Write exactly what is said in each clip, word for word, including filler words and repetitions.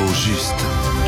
juste.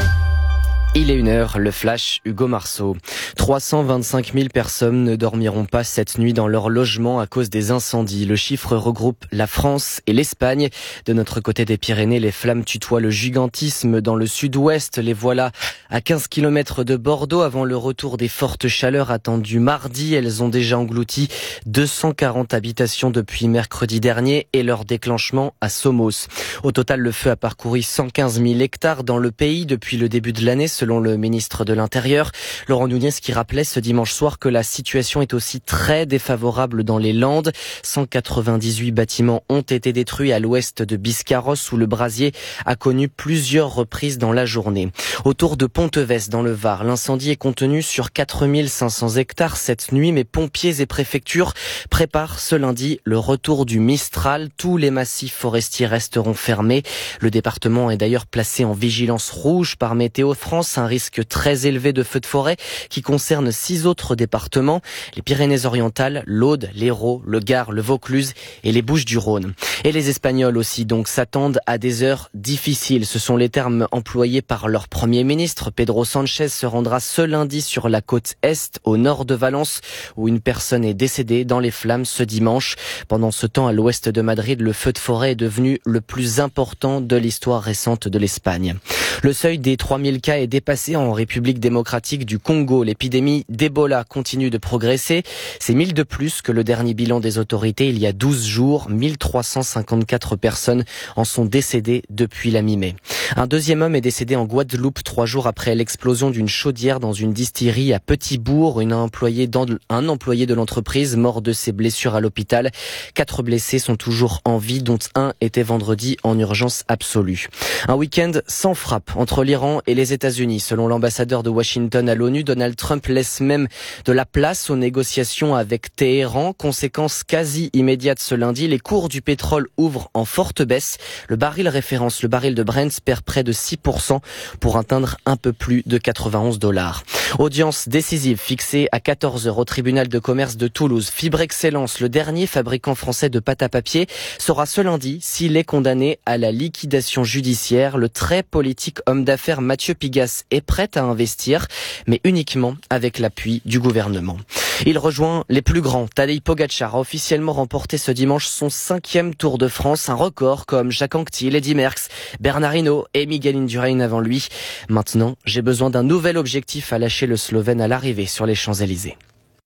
Il est une heure, le flash, Hugo Marceau. trois cent vingt-cinq mille personnes ne dormiront pas cette nuit dans leur logement à cause des incendies. Le chiffre regroupe la France et l'Espagne. De notre côté des Pyrénées, les flammes tutoient le gigantisme dans le sud-ouest. Les voilà à quinze kilomètres de Bordeaux avant le retour des fortes chaleurs attendues mardi. Elles ont déjà englouti deux cent quarante habitations depuis mercredi dernier et leur déclenchement à Somos. Au total, le feu a parcouru cent quinze mille hectares dans le pays depuis le début de l'année, selon le ministre de l'Intérieur, Laurent Nunez, qui rappelait ce dimanche soir que la situation est aussi très défavorable dans les Landes. cent quatre-vingt-dix-huit bâtiments ont été détruits à l'ouest de Biscarrosse, où le brasier a connu plusieurs reprises dans la journée. Autour de Pontevès, dans le Var, l'incendie est contenu sur quatre mille cinq cents hectares cette nuit, mais pompiers et préfectures préparent ce lundi le retour du Mistral. Tous les massifs forestiers resteront fermés. Le département est d'ailleurs placé en vigilance rouge par Météo France, un risque très élevé de feux de forêt qui concerne six autres départements, les Pyrénées-Orientales, l'Aude, l'Hérault, le Gard, le Vaucluse et les Bouches-du-Rhône. Et les Espagnols aussi donc s'attendent à des heures difficiles. Ce sont les termes employés par leur Premier ministre. Pedro Sánchez se rendra ce lundi sur la côte Est, au nord de Valence, où une personne est décédée dans les flammes ce dimanche. Pendant ce temps, à l'ouest de Madrid, le feu de forêt est devenu le plus important de l'histoire récente de l'Espagne. Le seuil des trois mille cas est dépassé en République démocratique du Congo. L'épidémie d'Ebola continue de progresser. C'est mille de plus que le dernier bilan des autorités il y a douze jours. mille trois cent cinquante-quatre personnes en sont décédées depuis la mi-mai. Un deuxième homme est décédé en Guadeloupe trois jours après l'explosion d'une chaudière dans une distillerie à Petit-Bourg. Une employée un employé de l'entreprise mort de ses blessures à l'hôpital. Quatre blessés sont toujours en vie, dont un était vendredi en urgence absolue. Un week-end sans frappe entre l'Iran et les États-Unis. Selon l'ambassadeur de Washington à l'ONU, Donald Trump laisse même de la place aux négociations avec Téhéran. Conséquence quasi immédiate ce lundi, les cours du pétrole ouvrent en forte baisse. Le baril référence, le baril de Brent, perd près de six pour cent pour atteindre un peu plus de quatre-vingt-onze dollars. Audience décisive fixée à quatorze heures au tribunal de commerce de Toulouse. Fibre Excellence, le dernier fabricant français de pâte à papier, saura ce lundi s'il est condamné à la liquidation judiciaire. Le très politique homme d'affaires Mathieu Pigasse est prêt à investir, mais uniquement avec l'appui du gouvernement. Il rejoint les plus grands. Tadej Pogačar a officiellement remporté ce dimanche son cinquième Tour de France, un record comme Jacques Anquetil, Eddy Merckx, Bernard Hinault et Miguel Indurain avant lui. Maintenant, j'ai besoin d'un nouvel objectif, à lâcher le Slovène à l'arrivée sur les Champs-Élysées.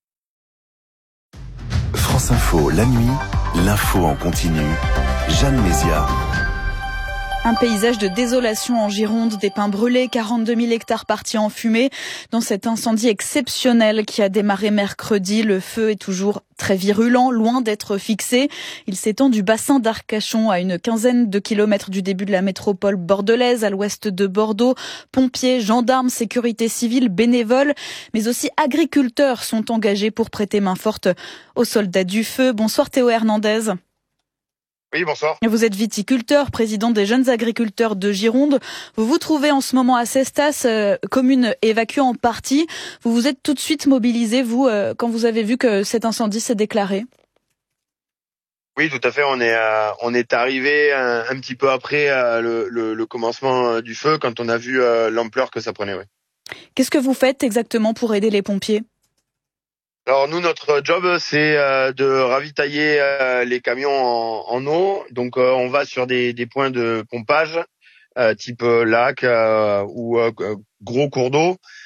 France Info, la nuit, l'info en continu. Jeanne Mézia. Un paysage de désolation en Gironde, des pins brûlés, quarante-deux mille hectares partis en fumée. Dans cet incendie exceptionnel qui a démarré mercredi, le feu est toujours très virulent, loin d'être fixé. Il s'étend du bassin d'Arcachon à une quinzaine de kilomètres du début de la métropole bordelaise, à l'ouest de Bordeaux. Pompiers, gendarmes, sécurité civile, bénévoles, mais aussi agriculteurs sont engagés pour prêter main forte aux soldats du feu. Bonsoir Théo Hernandez. Oui, bonsoir. Vous êtes viticulteur, président des jeunes agriculteurs de Gironde. Vous vous trouvez en ce moment à Cestas, euh, commune évacuée en partie. Vous vous êtes tout de suite mobilisé, vous, euh, quand vous avez vu que cet incendie s'est déclaré? Oui, tout à fait. On est euh, on est arrivé un, un petit peu après euh, le, le, le commencement du feu, quand on a vu euh, l'ampleur que ça prenait. Ouais. Qu'est-ce que vous faites exactement pour aider les pompiers? Alors nous, notre job, c'est euh, de ravitailler euh, les camions en, en eau. Donc euh, on va sur des, des points de pompage, euh, type lac euh, ou euh, gros cours d'eau.